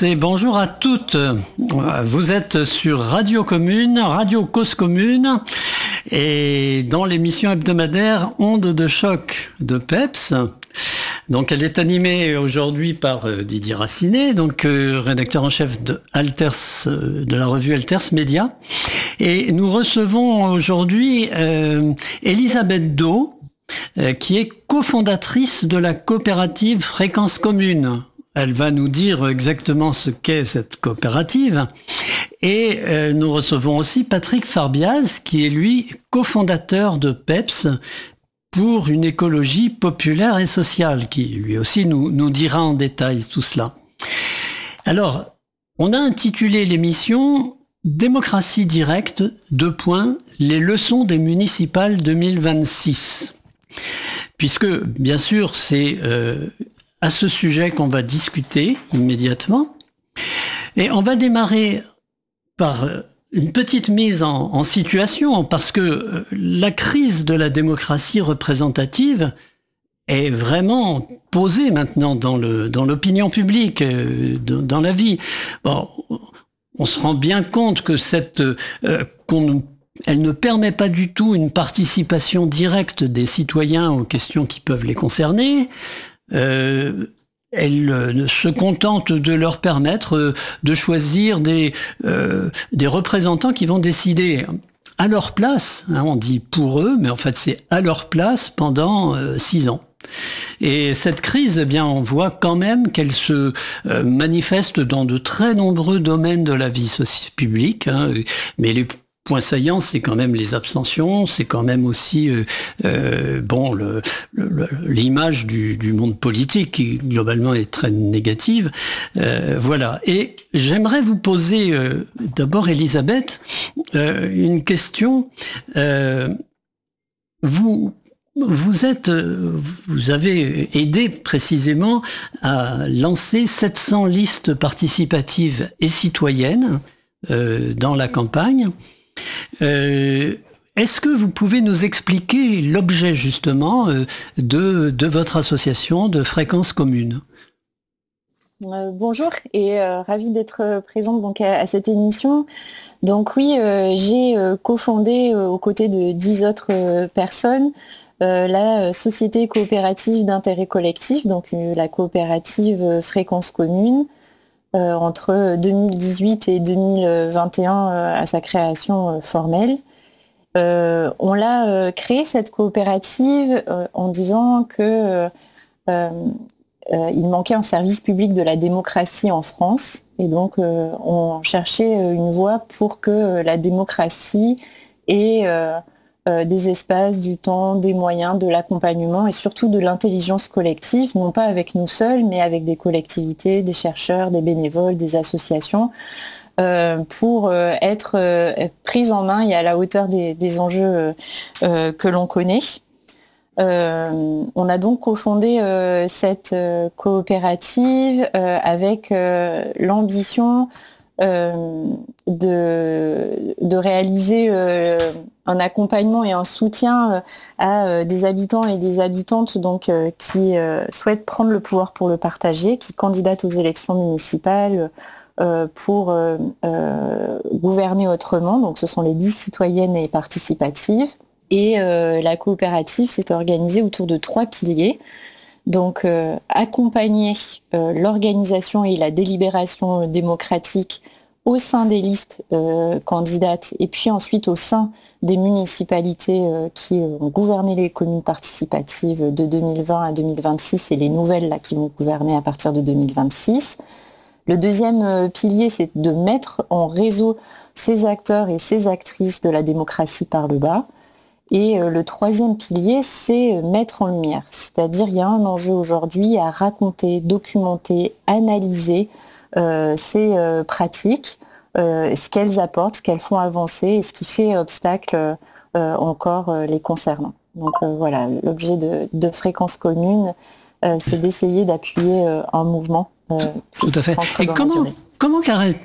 tous et bonjour à toutes. Vous êtes sur Radio Commune, Radio Cause Commune et dans l'émission hebdomadaire Ondes de choc de PEPS. Donc elle est animée aujourd'hui par Didier Racinet, donc rédacteur en chef de la revue Alters Média. Et nous recevons aujourd'hui Elisabeth Do, qui est cofondatrice de la coopérative Fréquence Commune. Elle va nous dire exactement ce qu'est cette coopérative. Et nous recevons aussi Patrick Farbiaz, qui est lui cofondateur de PEPS pour une écologie populaire et sociale, qui lui aussi nous dira en détail tout cela. Alors, on a intitulé l'émission « Démocratie directe, : les leçons des municipales 2026 ». Puisque, bien sûr, c'est à ce sujet qu'on va discuter immédiatement. Et on va démarrer par une petite mise en situation, parce que la crise de la démocratie représentative est vraiment posée maintenant dans l'opinion publique, dans la vie. Bon, on se rend bien compte que elle ne permet pas du tout une participation directe des citoyens aux questions qui peuvent les concerner. Elle se contente de leur permettre de choisir des représentants qui vont décider à leur place, on dit pour eux, mais en fait c'est à leur place pendant 6 ans. Et cette crise, eh bien, on voit quand même qu'elle se manifeste dans de très nombreux domaines de la vie publique, mais les points saillants, c'est quand même les abstentions, c'est quand même aussi l'image du monde politique qui globalement est très négative. Voilà. Et j'aimerais vous poser d'abord, Elisabeth, une question. Vous avez aidé précisément à lancer 700 listes participatives et citoyennes dans la campagne. Est-ce que vous pouvez nous expliquer l'objet justement de votre association de Fréquence Commune ? Bonjour et ravie d'être présente donc à cette émission. Donc oui, j'ai cofondé aux côtés de 10 autres personnes la société coopérative d'intérêt collectif, donc la coopérative Fréquence Commune. Entre 2018 et 2021 à sa création formelle. On l'a créée, cette coopérative, en disant que il manquait un service public de la démocratie en France. Et donc, on cherchait une voie pour que la démocratie ait des espaces, du temps, des moyens, de l'accompagnement et surtout de l'intelligence collective, non pas avec nous seuls, mais avec des collectivités, des chercheurs, des bénévoles, des associations, pour être prise en main et à la hauteur des enjeux que l'on connaît. On a donc cofondé cette coopérative avec l'ambition de réaliser un accompagnement et un soutien à des habitants et des habitantes donc, qui souhaitent prendre le pouvoir pour le partager, qui candidatent aux élections municipales pour gouverner autrement. Donc ce sont les listes citoyennes et participatives. Et la coopérative s'est organisée autour de 3 piliers. Donc accompagner l'organisation et la délibération démocratique au sein des listes candidates et puis ensuite au sein des municipalités qui ont gouverné les communes participatives de 2020 à 2026 et les nouvelles là, qui vont gouverner à partir de 2026. Le deuxième pilier, c'est de mettre en réseau ces acteurs et ces actrices de la démocratie par le bas. Et le troisième pilier, c'est mettre en lumière. C'est-à-dire, il y a un enjeu aujourd'hui à raconter, documenter, analyser ces pratiques, ce qu'elles apportent, ce qu'elles font avancer et ce qui fait obstacle encore les concernant. Donc voilà, l'objet de Fréquence Commune, c'est d'essayer d'appuyer un mouvement tout à fait. Et comment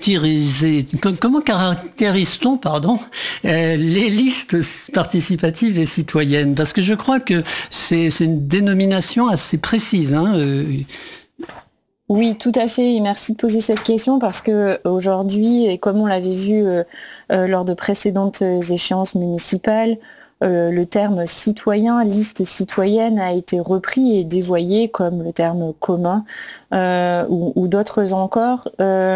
caractérise-t-on les listes participatives et citoyennes ? Parce que je crois que c'est une dénomination assez précise. Oui, tout à fait. Et merci de poser cette question parce que aujourd'hui, et comme on l'avait vu lors de précédentes échéances municipales, le terme citoyen, liste citoyenne a été repris et dévoyé comme le terme commun ou d'autres encore.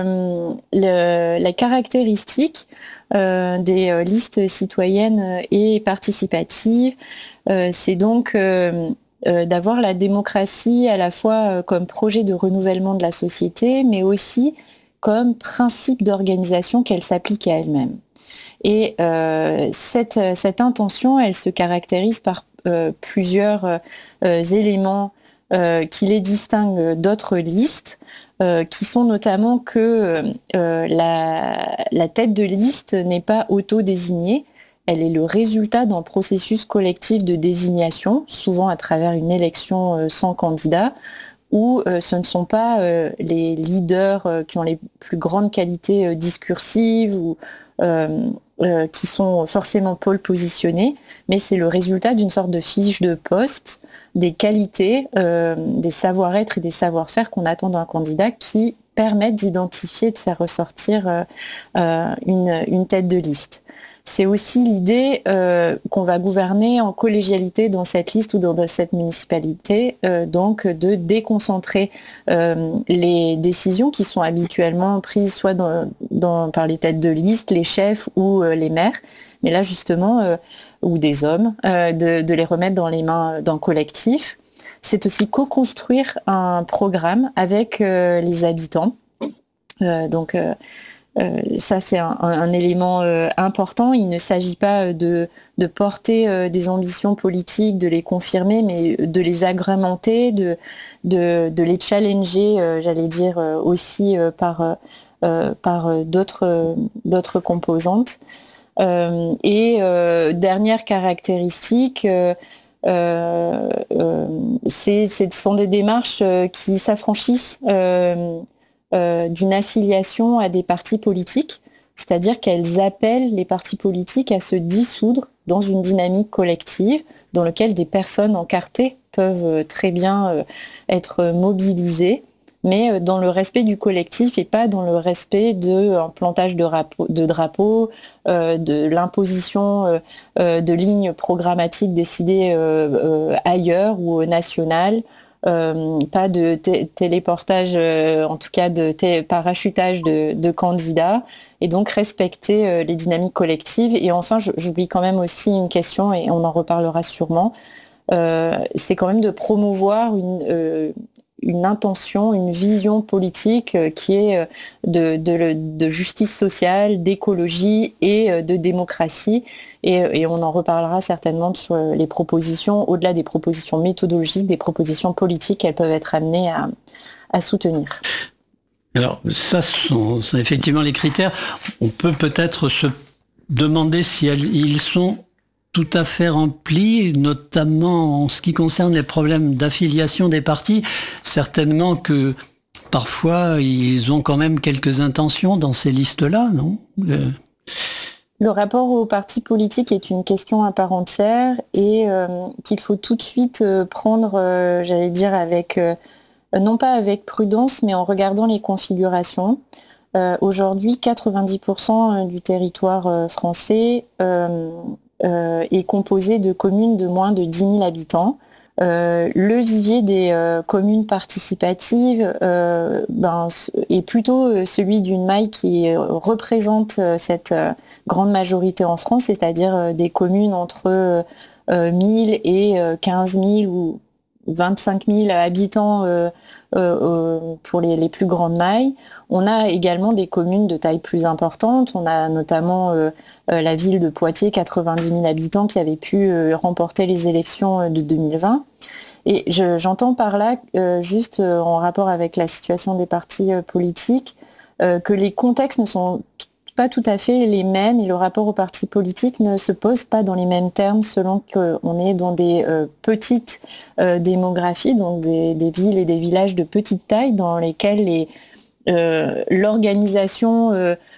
La caractéristique des listes citoyennes et participatives, c'est donc d'avoir la démocratie à la fois comme projet de renouvellement de la société, mais aussi comme principe d'organisation qu'elle s'applique à elle-même. Et cette intention, elle se caractérise par plusieurs éléments qui les distinguent d'autres listes, qui sont notamment que la tête de liste n'est pas auto-désignée, elle est le résultat d'un processus collectif de désignation, souvent à travers une élection sans candidat, où ce ne sont pas les leaders qui ont les plus grandes qualités discursives ou qui sont forcément pôle positionnés, mais c'est le résultat d'une sorte de fiche de poste, des qualités, des savoir-être et des savoir-faire qu'on attend d'un candidat qui permettent d'identifier, de faire ressortir une tête de liste. C'est aussi l'idée qu'on va gouverner en collégialité dans cette liste ou dans cette municipalité, donc de déconcentrer les décisions qui sont habituellement prises soit par les têtes de liste, les chefs ou les maires, mais là justement, ou des hommes, de les remettre dans les mains d'un collectif. C'est aussi co-construire un programme avec les habitants. Ça, c'est un élément important. Il ne s'agit pas de porter des ambitions politiques, de les confirmer, mais de les agrémenter, de les challenger, j'allais dire, aussi par d'autres composantes. Dernière caractéristique, ce sont des démarches qui s'affranchissent d'une affiliation à des partis politiques, c'est-à-dire qu'elles appellent les partis politiques à se dissoudre dans une dynamique collective dans laquelle des personnes encartées peuvent très bien être mobilisées, mais dans le respect du collectif et pas dans le respect d'un plantage de drapeaux, de l'imposition de lignes programmatiques décidées ailleurs ou nationales. Pas de téléportage, en tout cas de parachutage de candidats, et donc respecter les dynamiques collectives. Et enfin, j'oublie quand même aussi une question, et on en reparlera sûrement, c'est quand même de promouvoir une intention, une vision politique qui est de justice sociale, d'écologie et de démocratie. Et on en reparlera certainement sur les propositions, au-delà des propositions méthodologiques, des propositions politiques qu'elles peuvent être amenées à soutenir. Alors ça, ce sont effectivement les critères. On peut peut-être se demander si ils sont tout à fait remplis, notamment en ce qui concerne les problèmes d'affiliation des partis. Certainement que parfois, ils ont quand même quelques intentions dans ces listes-là, non ? Le rapport aux partis politiques est une question à part entière et qu'il faut tout de suite prendre, j'allais dire, avec, non pas avec prudence, mais en regardant les configurations. Aujourd'hui, 90% du territoire français est composé de communes de moins de 10 000 habitants. Le vivier des communes participatives est plutôt celui d'une maille qui représente cette grande majorité en France, c'est-à-dire des communes entre 1000 et 15 000 ou 25 000 habitants pour les plus grandes mailles. On a également des communes de taille plus importante. On a notamment la ville de Poitiers, 90 000 habitants, qui avait pu remporter les élections de 2020. Et j'entends par là, juste en rapport avec la situation des partis politiques, que les contextes ne sont pas tout à fait les mêmes et le rapport aux partis politiques ne se pose pas dans les mêmes termes selon qu'on est dans des petites démographies, donc des villes et des villages de petite taille dans lesquels l'organisation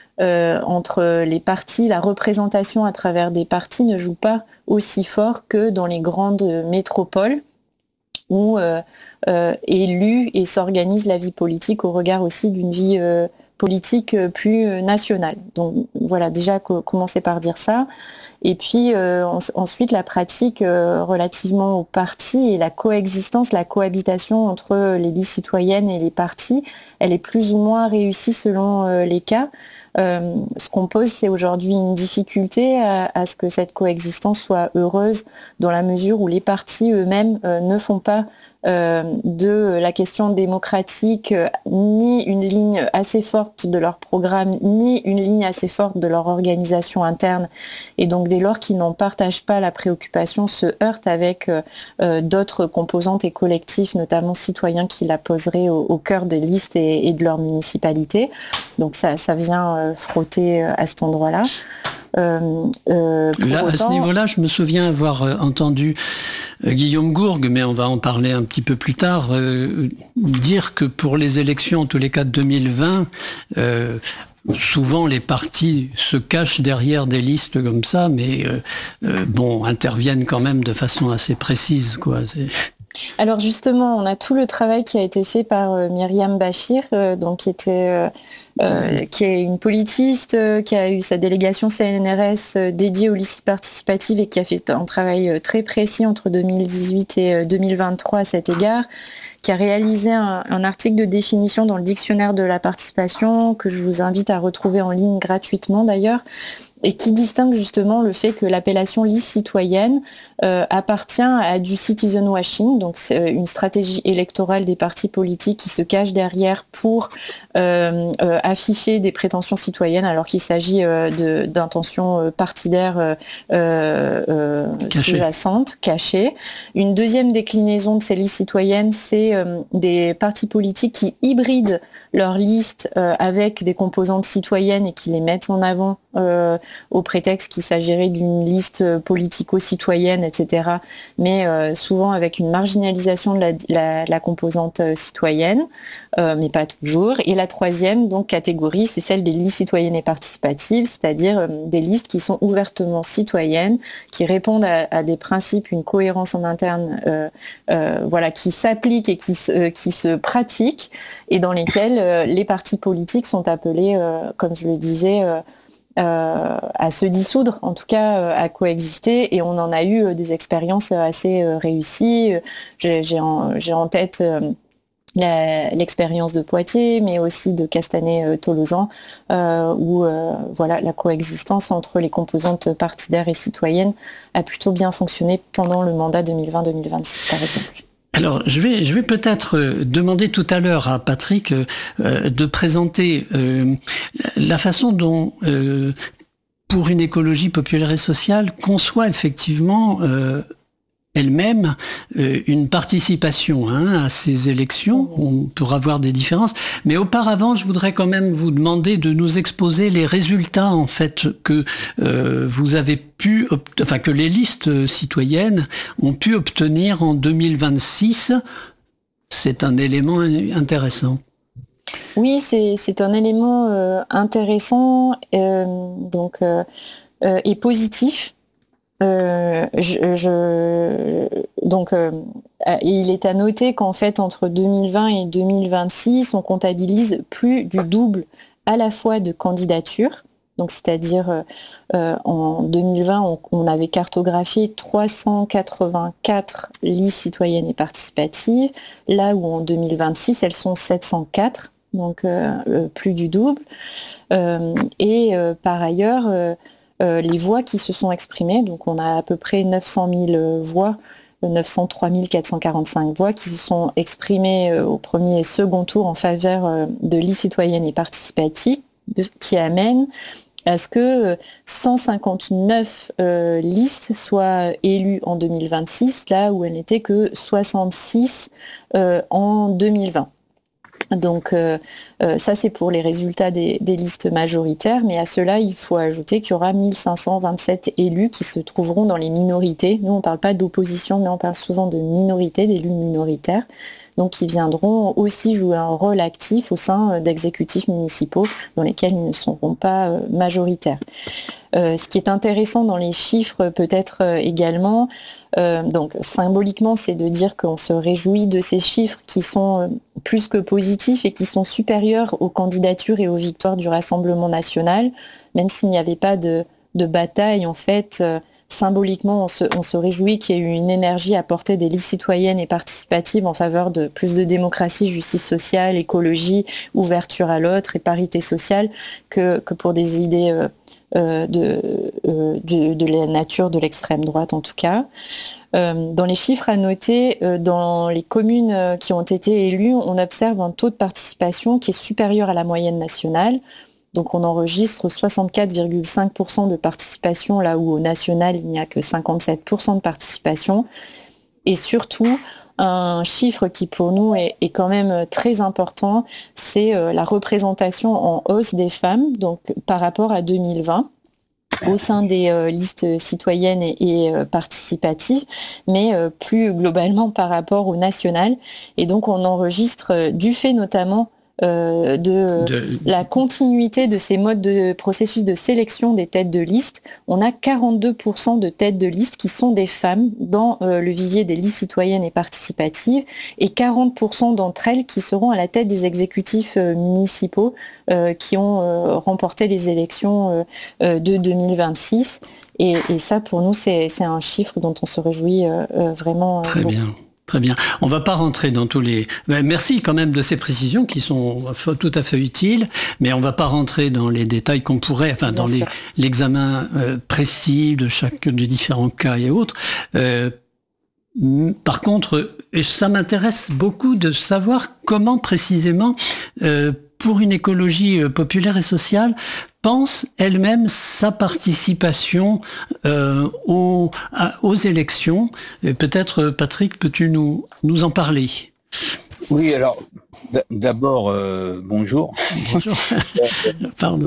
entre les partis, la représentation à travers des partis ne joue pas aussi fort que dans les grandes métropoles où est lue et s'organise la vie politique au regard aussi d'une vie politique plus nationale. Donc voilà, déjà commencer par dire ça. Et puis ensuite la pratique relativement aux partis et la coexistence, la cohabitation entre les listes citoyennes et les partis, elle est plus ou moins réussie selon les cas. Ce qu'on pose, c'est aujourd'hui une difficulté à ce que cette coexistence soit heureuse dans la mesure où les partis eux-mêmes ne font pas de la question démocratique ni une ligne assez forte de leur programme, ni une ligne assez forte de leur organisation interne. Et donc dès lors qu'ils n'en partagent pas la préoccupation, se heurtent avec d'autres composantes et collectifs, notamment citoyens, qui la poseraient au cœur des listes et de leur municipalité. Donc ça vient frotter à cet endroit-là. Là, à ce niveau-là, je me souviens avoir entendu Guillaume Gourgue, mais on va en parler un petit peu plus tard, dire que pour les élections, en tous les cas de 2020, souvent les partis se cachent derrière des listes comme ça, mais interviennent quand même de façon assez précise, quoi. Alors justement, on a tout le travail qui a été fait par Myriam Bachir, qui est une politiste, qui a eu sa délégation CNRS dédiée aux listes participatives et qui a fait un travail très précis entre 2018 et 2023 à cet égard, qui a réalisé un article de définition dans le dictionnaire de la participation que je vous invite à retrouver en ligne gratuitement d'ailleurs, et qui distingue justement le fait que l'appellation liste citoyenne appartient à du citizen washing, donc c'est une stratégie électorale des partis politiques qui se cachent derrière pour afficher des prétentions citoyennes alors qu'il s'agit d'intentions partidaires sous-jacentes, cachées. Une deuxième déclinaison de ces listes citoyennes, c'est des partis politiques qui hybrident leurs listes avec des composantes citoyennes et qui les mettent en avant au prétexte qu'il s'agirait d'une liste politico-citoyenne, etc. Mais souvent avec une marginalisation de la composante citoyenne, mais pas toujours. Et la troisième donc catégorie, c'est celle des listes citoyennes et participatives, c'est-à-dire des listes qui sont ouvertement citoyennes, qui répondent à des principes, une cohérence en interne, qui s'appliquent et qui se pratiquent, et dans lesquelles les partis politiques sont appelés, comme je le disais, à se dissoudre, en tout cas à coexister, et on en a eu des expériences assez réussies. J'ai en tête l'expérience de Poitiers, mais aussi de Castanet-Tolosan, où la coexistence entre les composantes partidaires et citoyennes a plutôt bien fonctionné pendant le mandat 2020-2026 par exemple. Alors, je vais peut-être demander tout à l'heure à Patrick de présenter la façon dont, pour une écologie populaire et sociale, conçoit effectivement elle-même une participation à ces élections. On pourra voir des différences. Mais auparavant, je voudrais quand même vous demander de nous exposer les résultats en fait que vous avez que les listes citoyennes ont pu obtenir en 2026. C'est un élément intéressant. Oui, c'est un élément intéressant et positif. Il est à noter qu'en fait entre 2020 et 2026, on comptabilise plus du double à la fois de candidatures. Donc c'est-à-dire en 2020, on avait cartographié 384 listes citoyennes et participatives, là où en 2026, elles sont 704, donc plus du double. Par ailleurs, les voix qui se sont exprimées, donc on a à peu près 900 000 voix, 903 445 voix qui se sont exprimées au premier et second tour en faveur de listes citoyennes et participatives, qui amène à ce que 159 listes soient élues en 2026, là où elles n'étaient que 66 en 2020. Donc ça c'est pour les résultats des listes majoritaires, mais à cela il faut ajouter qu'il y aura 1527 élus qui se trouveront dans les minorités. Nous on ne parle pas d'opposition, mais on parle souvent de minorité, d'élus minoritaires, donc qui viendront aussi jouer un rôle actif au sein d'exécutifs municipaux dans lesquels ils ne seront pas majoritaires. Ce qui est intéressant dans les chiffres peut-être également, donc symboliquement, c'est de dire qu'on se réjouit de ces chiffres qui sont plus que positifs et qui sont supérieurs aux candidatures et aux victoires du Rassemblement national, même s'il n'y avait pas de bataille en fait. Symboliquement, on se réjouit qu'il y ait eu une énergie apportée des listes citoyennes et participatives en faveur de plus de démocratie, justice sociale, écologie, ouverture à l'autre et parité sociale que pour des idées de la nature de l'extrême droite en tout cas. Dans les chiffres à noter, dans les communes qui ont été élues, on observe un taux de participation qui est supérieur à la moyenne nationale. Donc on enregistre 64,5% de participation, là où au national, il n'y a que 57% de participation. Et surtout, un chiffre qui pour nous est quand même très important, c'est la représentation en hausse des femmes, donc par rapport à 2020. Au sein des listes citoyennes et participatives, mais plus globalement par rapport au national. Et donc on enregistre, du fait notamment de la continuité de ces modes de processus de sélection des têtes de liste, on a 42% de têtes de liste qui sont des femmes dans le vivier des listes citoyennes et participatives, et 40% d'entre elles qui seront à la tête des exécutifs municipaux qui ont remporté les élections de 2026. Et ça, pour nous, c'est un chiffre dont on se réjouit vraiment. Très bien. Très bien. On va pas rentrer dans tous les... Merci quand même de ces précisions qui sont tout à fait utiles, mais on va pas rentrer dans les détails qu'on pourrait, enfin dans l'examen précis de chaque des différents cas et autres. Par contre, et ça m'intéresse beaucoup de savoir comment précisément, pour une écologie populaire et sociale, pense elle-même sa participation aux élections. Et peut-être, Patrick, peux-tu nous en parler ? Oui, alors, d'abord, bonjour. Bonjour. Pardon.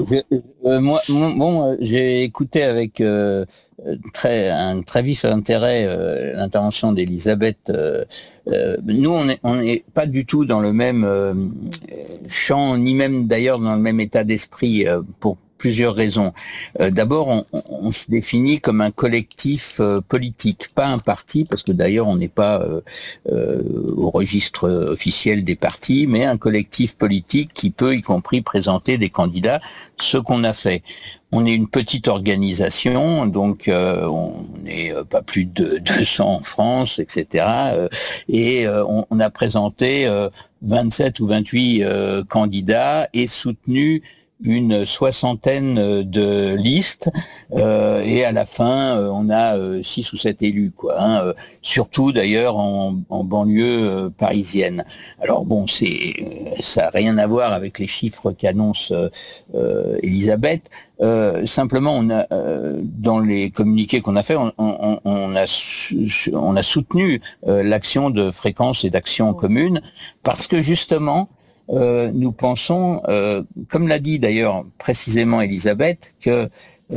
J'ai écouté avec un très vif intérêt l'intervention d'Elisabeth. Nous, on n'est pas du tout dans le même champ, ni même d'ailleurs dans le même état d'esprit pour plusieurs raisons. D'abord, on se définit comme un collectif politique, pas un parti, parce que d'ailleurs on n'est pas au registre officiel des partis, mais un collectif politique qui peut, y compris, présenter des candidats, ce qu'on a fait. On est une petite organisation, donc on n'est pas plus de 200 en France, etc. Et on a présenté 27 ou 28 candidats et soutenu une soixantaine de listes et à la fin on a 6 ou 7 élus quoi, surtout d'ailleurs en banlieue parisienne. Alors bon, ça n'a rien à voir avec les chiffres qu'annonce Elisabeth. Simplement on a dans les communiqués qu'on a fait, on a soutenu l'action de Fréquence et d'Action Commune parce que justement nous pensons, comme l'a dit d'ailleurs précisément Elisabeth, que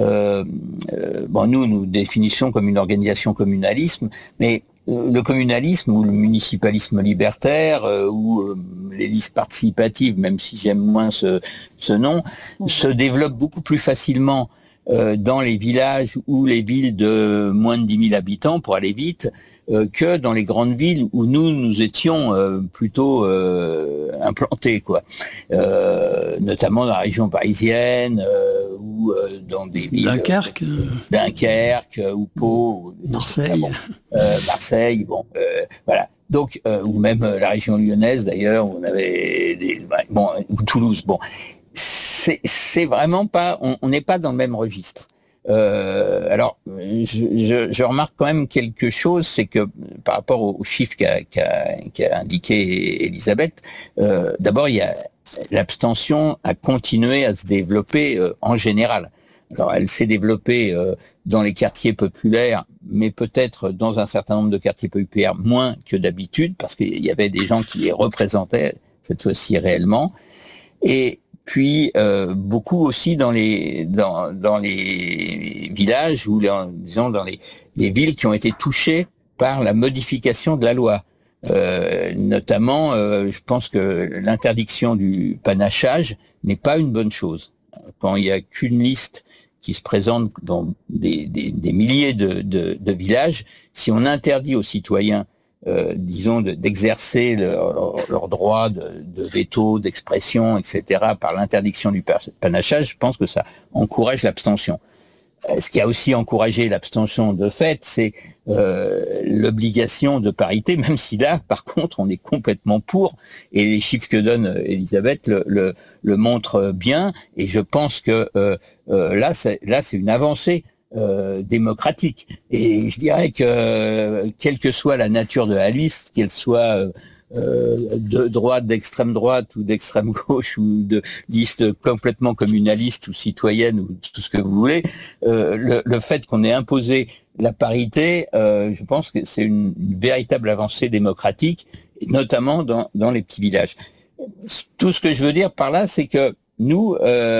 nous définissons comme une organisation communalisme, mais le communalisme ou le municipalisme libertaire ou les listes participatives, même si j'aime moins ce nom, se développent beaucoup plus facilement dans les villages ou les villes de moins de 10 000 habitants, pour aller vite, que dans les grandes villes où nous étions plutôt implantés, quoi. Notamment dans la région parisienne ou dans des villes... Dunkerque ou Pau. Marseille. Marseille, voilà. Donc, ou même la région lyonnaise, d'ailleurs, où on avait ou Toulouse, c'est vraiment pas, on n'est pas dans le même registre. Alors, je remarque quand même quelque chose, c'est que par rapport aux chiffres qu'a indiqué Elisabeth, d'abord il y a l'abstention a continué à se développer en général. Alors, elle s'est développée dans les quartiers populaires, mais peut-être dans un certain nombre de quartiers populaires moins que d'habitude, parce qu'il y avait des gens qui les représentaient cette fois-ci réellement. Et puis beaucoup aussi dans les villages ou disons dans les villes qui ont été touchées par la modification de la loi. Notamment, je pense que l'interdiction du panachage n'est pas une bonne chose. Quand il n'y a qu'une liste qui se présentent dans des milliers de villages, si on interdit aux citoyens, disons, d'exercer leur droit de veto, d'expression, etc., par l'interdiction du panachage, je pense que ça encourage l'abstention. Ce qui a aussi encouragé l'abstention de fait, c'est l'obligation de parité, même si là, par contre, on est complètement pour, et les chiffres que donne Elisabeth le montrent bien, et je pense que là, c'est une avancée démocratique. Et je dirais que, quelle que soit la nature de la liste, qu'elle soit de droite, d'extrême droite ou d'extrême gauche ou de liste complètement communaliste ou citoyenne ou tout ce que vous voulez, le fait qu'on ait imposé la parité, je pense que c'est une véritable avancée démocratique, notamment dans les petits villages. Tout ce que je veux dire par là, c'est que nous,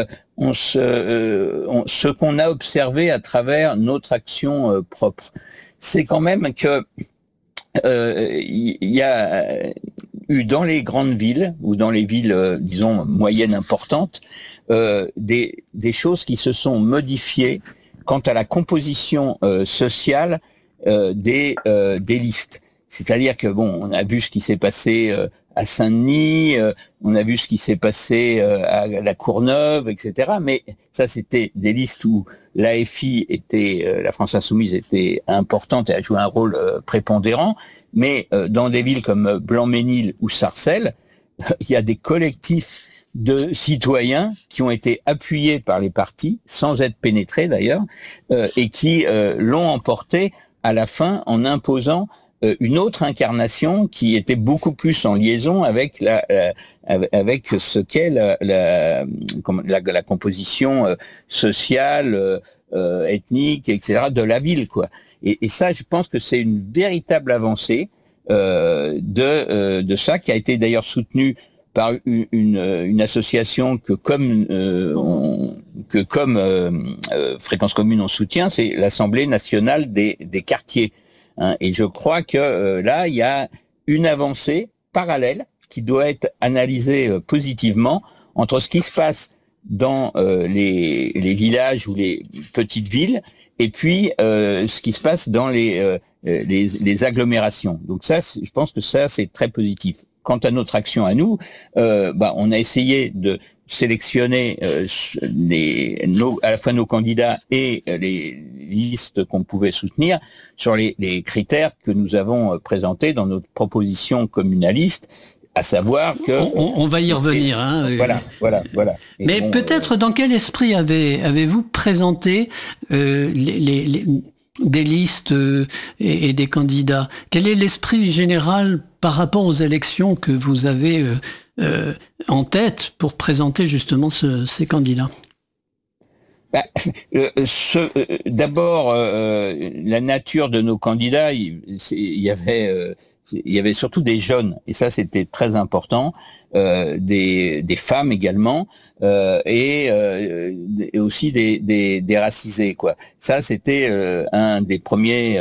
ce qu'on a observé à travers notre action propre, c'est quand même que il y a eu dans les grandes villes ou dans les villes, disons, moyennes importantes, des choses qui se sont modifiées quant à la composition sociale des listes. C'est-à-dire que, bon, on a vu ce qui s'est passé à Saint-Denis, on a vu ce qui s'est passé à la Courneuve, etc. Mais ça, c'était des listes où l'AFI était, la France Insoumise était importante et a joué un rôle prépondérant. Mais dans des villes comme Blanc-Ménil ou Sarcelles, il y a des collectifs de citoyens qui ont été appuyés par les partis, sans être pénétrés d'ailleurs, et qui l'ont emporté à la fin en imposant une autre incarnation qui était beaucoup plus en liaison avec avec ce qu'est la composition sociale, ethnique, etc. de la ville, quoi. Et ça, je pense que c'est une véritable avancée de ça, qui a été d'ailleurs soutenue par une association que comme Fréquence Commune on soutient, c'est l'Assemblée nationale des quartiers. Et je crois que là, il y a une avancée parallèle qui doit être analysée positivement entre ce qui se passe dans les villages ou les petites villes et puis ce qui se passe dans les agglomérations. Donc ça, je pense que ça, c'est très positif. Quant à notre action à nous, on a essayé de sélectionner à la fois nos candidats et les listes qu'on pouvait soutenir sur les critères que nous avons présentés dans notre proposition communaliste, à savoir que... On va y revenir. Voilà. Et mais bon, peut-être dans quel esprit avez-vous présenté des listes et des candidats? Quel est l'esprit général par rapport aux élections que vous avez en tête pour présenter justement ces candidats? D'abord, la nature de nos candidats, il y avait surtout des jeunes, et ça c'était très important, des femmes également, et aussi des racisés, quoi. Ça c'était un des premiers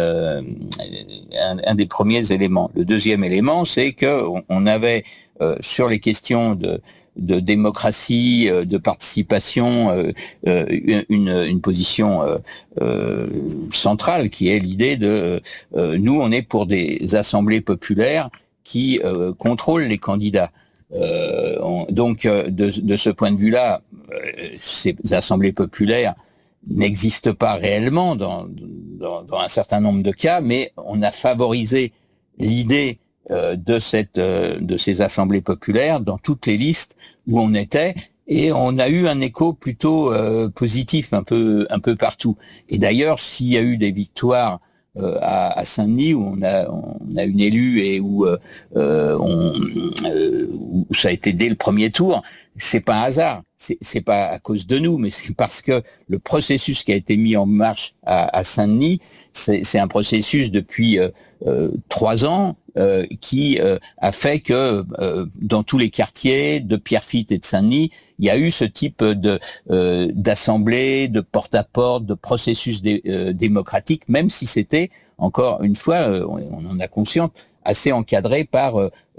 éléments. Le deuxième élément, c'est que on avait sur les questions de démocratie, de participation, une position centrale qui est l'idée de nous, on est pour des assemblées populaires qui contrôlent les candidats. Donc, de ce point de vue-là, ces assemblées populaires n'existent pas réellement dans un certain nombre de cas, mais on a favorisé l'idée de ces assemblées populaires dans toutes les listes où on était, et on a eu un écho plutôt positif un peu partout. Et d'ailleurs, s'il y a eu des victoires à Saint-Denis où on a une élue et où ça a été dès le premier tour, c'est pas un hasard. C'est pas à cause de nous, mais c'est parce que le processus qui a été mis en marche à Saint-Denis, c'est un processus depuis 3 ans qui a fait que dans tous les quartiers de Pierrefitte et de Saint-Denis, il y a eu ce type d'assemblée, de porte-à-porte, de processus démocratique, même si c'était, encore une fois, on en a conscience, assez encadré par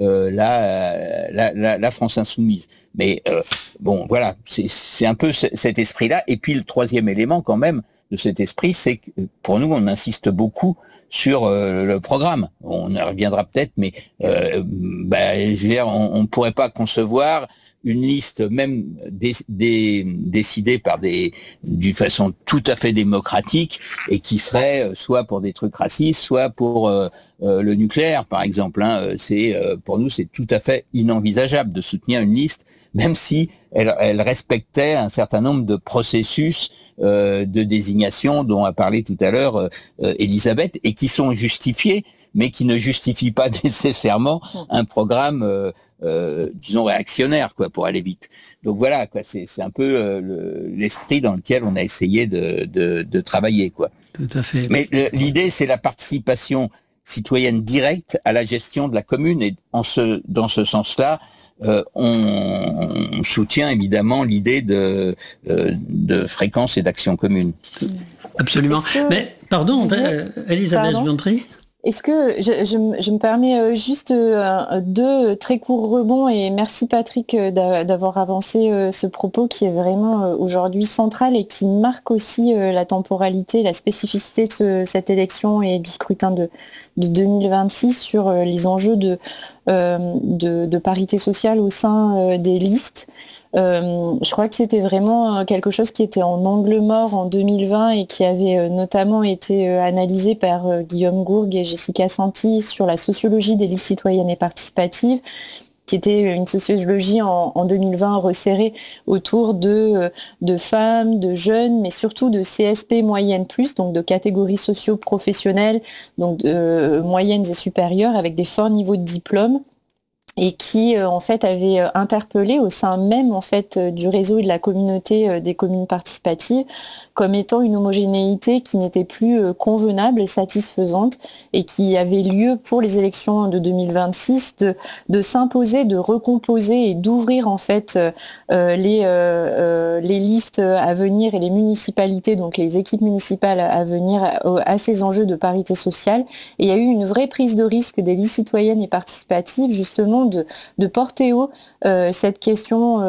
la France insoumise. Mais bon, voilà, c'est un peu cet esprit-là. Et puis le troisième élément quand même de cet esprit, c'est que pour nous, on insiste beaucoup sur le programme. On y reviendra peut-être, mais je veux dire, on ne pourrait pas concevoir une liste même décidée par d'une façon tout à fait démocratique et qui serait soit pour des trucs racistes, soit pour le nucléaire, par exemple. Pour nous, c'est tout à fait inenvisageable de soutenir une liste, même si elle respectait un certain nombre de processus de désignation dont a parlé tout à l'heure Elisabeth, et qui sont justifiés, mais qui ne justifient pas nécessairement un programme disons réactionnaire, quoi, pour aller vite. Donc voilà, quoi, c'est un peu l'esprit dans lequel on a essayé de travailler, quoi. Tout à fait. Mais l'idée, c'est la participation citoyenne directe à la gestion de la commune, et dans ce sens-là, on soutient évidemment l'idée de fréquence et d'action commune. Absolument. Mais pardon, Elisabeth, je vous en prie. Est-ce que je me permets juste deux très courts rebonds, et merci Patrick d'avoir avancé ce propos qui est vraiment aujourd'hui central et qui marque aussi la temporalité, la spécificité de cette élection et du scrutin de 2026 sur les enjeux de parité sociale au sein des listes. Je crois que c'était vraiment quelque chose qui était en angle mort en 2020 et qui avait notamment été analysé par Guillaume Gourgue et Jessica Santi sur la sociologie des listes citoyennes et participatives, qui était une sociologie en 2020 resserrée autour de femmes, de jeunes, mais surtout de CSP moyenne plus, donc de catégories socio-professionnelles, donc de moyennes et supérieures, avec des forts niveaux de diplôme, et qui en fait avait interpellé au sein même en fait du réseau et de la communauté des communes participatives comme étant une homogénéité qui n'était plus convenable et satisfaisante, et qui avait lieu pour les élections de 2026 de s'imposer, de recomposer et d'ouvrir en fait les listes à venir et les municipalités, donc les équipes municipales à venir à ces enjeux de parité sociale. Et il y a eu une vraie prise de risque des listes citoyennes et participatives, justement de porter haut cette question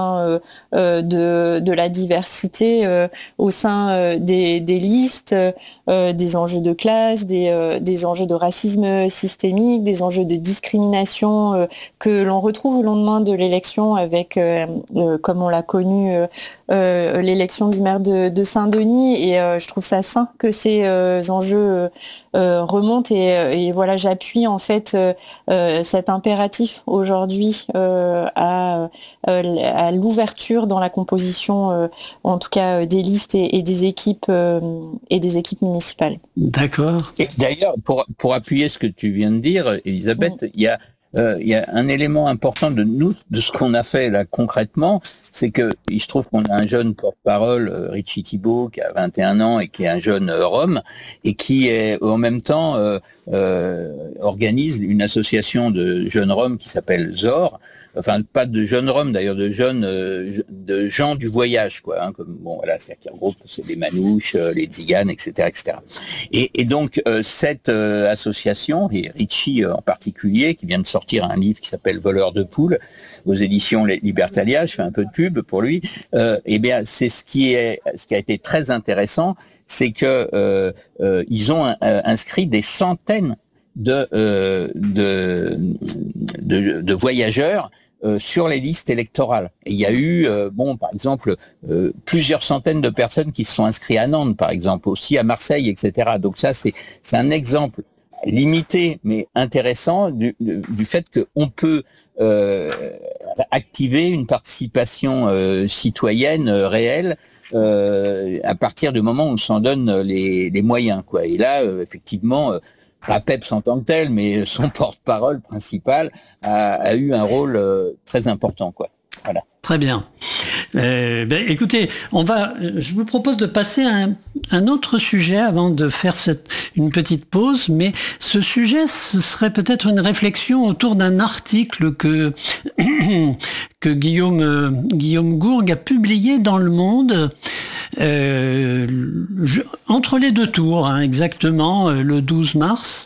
de la diversité au sein des listes, des enjeux de classe, des enjeux de racisme systémique, des enjeux de discrimination que l'on retrouve au lendemain de l'élection avec, comme on l'a connu, l'élection du maire de Saint-Denis. Et je trouve ça sain que ces enjeux remontent, et voilà, j'appuie en fait cet impératif aujourd'hui à l'ouverture dans la composition, en tout cas des listes et des équipes municipales. D'accord. Et d'ailleurs, pour appuyer ce que tu viens de dire, Elisabeth, il y a un élément important de ce qu'on a fait là concrètement, c'est que il se trouve qu'on a un jeune porte-parole, Richie Thibault, qui a 21 ans et qui est un jeune Rom, et qui est en même temps organise une association de jeunes Roms qui s'appelle ZOR, enfin pas de jeunes Roms d'ailleurs, de gens du voyage, quoi, hein, comme bon voilà, c'est qui regroupe, c'est les Manouches, les Tziganes, etc., etc. Et donc cette association, et Richie en particulier, qui vient de sortir un livre qui s'appelle Voleur de poules aux éditions Libertalia, je fais un peu de pub pour lui. Eh bien, c'est ce qui a été très intéressant, c'est que ils ont inscrit des centaines de voyageurs sur les listes électorales. Et il y a eu, par exemple, plusieurs centaines de personnes qui se sont inscrites à Nantes, par exemple, aussi à Marseille, etc. Donc ça, c'est un exemple limité mais intéressant du fait qu'on peut activer une participation citoyenne réelle à partir du moment où on s'en donne les moyens, quoi. Et là, effectivement, pas PEPS en tant que tel, mais son porte-parole principal a eu un rôle très important, quoi. Voilà. Très bien. Écoutez, je vous propose de passer à un autre sujet avant de faire une petite pause, mais ce sujet, ce serait peut-être une réflexion autour d'un article que Guillaume Gourgue a publié dans Le Monde, entre les deux tours, hein, exactement, le 12 mars.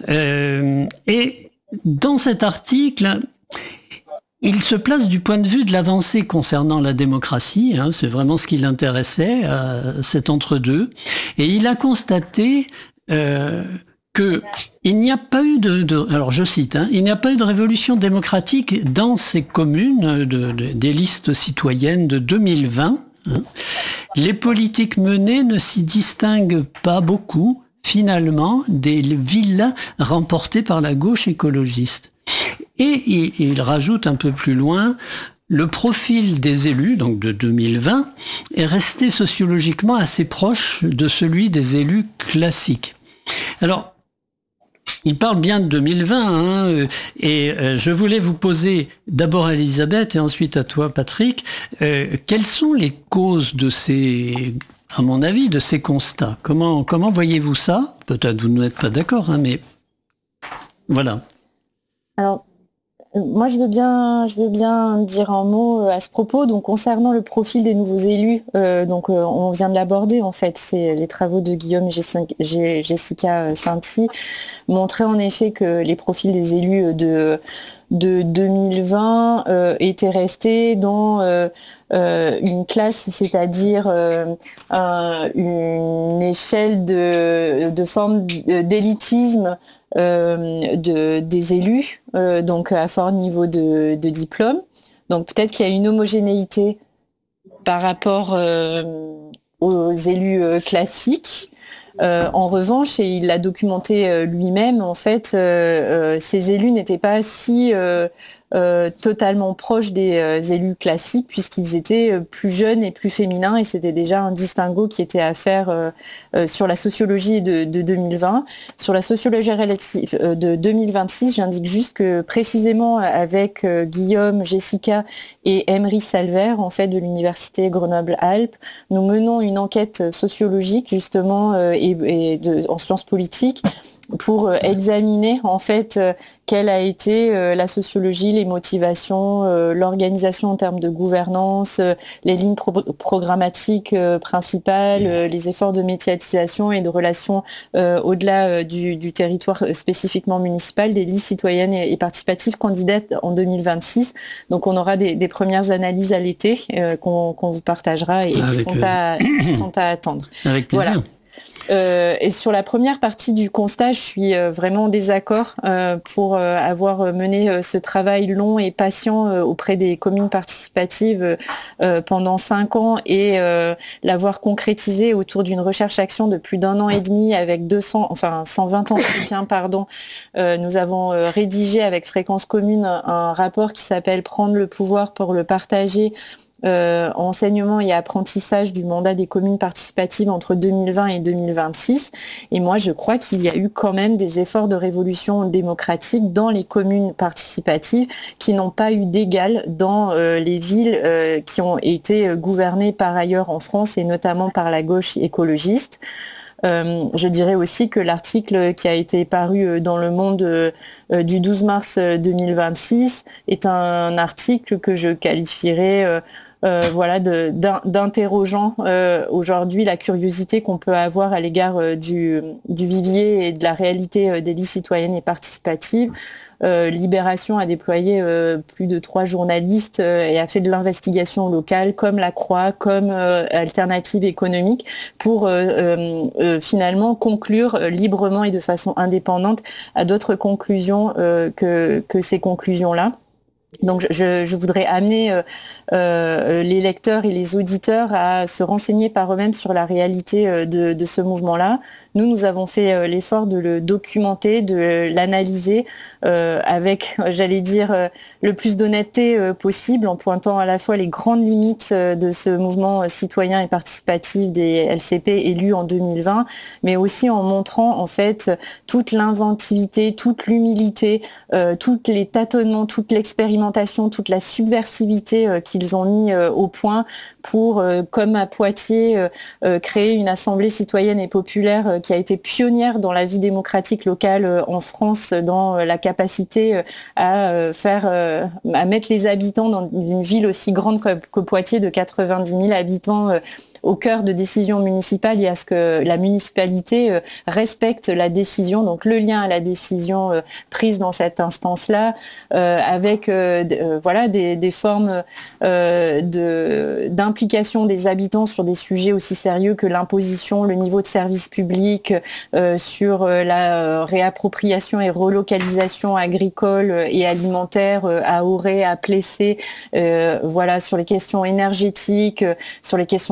Et dans cet article, il se place du point de vue de l'avancée concernant la démocratie, hein, c'est vraiment ce qui l'intéressait, cet entre-deux. Et il a constaté que il n'y a pas eu alors je cite, hein, il n'y a pas eu de révolution démocratique dans ces communes des listes citoyennes de 2020. Hein. Les politiques menées ne s'y distinguent pas beaucoup, finalement, des villes remportées par la gauche écologiste. Et il rajoute un peu plus loin, le profil des élus, donc de 2020, est resté sociologiquement assez proche de celui des élus classiques. Alors, il parle bien de 2020, hein, et je voulais vous poser d'abord à Elisabeth et ensuite à toi, Patrick, quelles sont les causes de ces, à mon avis, de ces constats? Comment voyez-vous ça? Peut-être vous n'êtes pas d'accord, hein, mais voilà. Alors, moi, je veux bien dire un mot à ce propos. Donc, concernant le profil des nouveaux élus, on vient de l'aborder en fait. C'est les travaux de Guillaume et Jessica Sainty montraient en effet que les profils des élus de 2020 étaient restés dans une classe, c'est-à-dire une échelle de forme d'élitisme des élus, donc à fort niveau de diplôme. Donc peut-être qu'il y a une homogénéité par rapport aux élus classiques. En revanche, et il l'a documenté lui-même, en fait, ces élus n'étaient pas si totalement proches des élus classiques, puisqu'ils étaient plus jeunes et plus féminins, et c'était déjà un distinguo qui était à faire sur la sociologie de 2020. Sur la sociologie relative de 2026, j'indique juste que précisément avec Guillaume, Jessica et Emery Salver, en fait, de l'université Grenoble-Alpes, nous menons une enquête sociologique justement en sciences politiques pour examiner en fait quelle a été la sociologie, les motivations, l'organisation en termes de gouvernance, les lignes programmatiques principales, les efforts de médiatisation et de relations au-delà du territoire spécifiquement municipal, des listes citoyennes et participatives candidates en 2026. Donc on aura des premières analyses à l'été qu'on vous partagera et qui sont à attendre. Avec plaisir. Voilà. Et sur la première partie du constat, je suis vraiment en désaccord pour avoir mené ce travail long et patient auprès des communes participatives pendant 5 ans et l'avoir concrétisé autour d'une recherche-action de plus d'1 an et demi avec 120 entretiens, pardon. Nous avons rédigé avec Fréquence Commune un rapport qui s'appelle « Prendre le pouvoir pour le partager ». Enseignement et apprentissage du mandat des communes participatives entre 2020 et 2026. Et moi, je crois qu'il y a eu quand même des efforts de révolution démocratique dans les communes participatives qui n'ont pas eu d'égal dans les villes qui ont été gouvernées par ailleurs en France et notamment par la gauche écologiste. Je dirais aussi que l'article qui a été paru dans Le Monde du 12 mars 2026 est un article que je qualifierais d'interrogeant aujourd'hui la curiosité qu'on peut avoir à l'égard du vivier et de la réalité des listes citoyennes et participatives. Libération a déployé plus de 3 journalistes et a fait de l'investigation locale comme La Croix, comme Alternative économique pour finalement conclure librement et de façon indépendante à d'autres conclusions que ces conclusions-là. Donc je voudrais amener les lecteurs et les auditeurs à se renseigner par eux-mêmes sur la réalité de ce mouvement-là. Nous avons fait l'effort de le documenter, de l'analyser avec, j'allais dire, le plus d'honnêteté possible, en pointant à la fois les grandes limites de ce mouvement citoyen et participatif des LCP élus en 2020, mais aussi en montrant en fait toute l'inventivité, toute l'humilité, tous les tâtonnements, toute l'expérimentation l'expérimentation, toute la subversivité qu'ils ont mis au point pour, comme à Poitiers, créer une assemblée citoyenne et populaire qui a été pionnière dans la vie démocratique locale en France, dans la capacité à mettre les habitants dans une ville aussi grande que Poitiers de 90 000 habitants au cœur de décisions municipales et à ce que la municipalité respecte la décision, donc le lien à la décision prise dans cette instance-là, avec des formes d'implication des habitants sur des sujets aussi sérieux que l'imposition, le niveau de service public, sur la réappropriation et relocalisation agricole et alimentaire à Auray, à Plessé, sur les questions énergétiques, sur les questions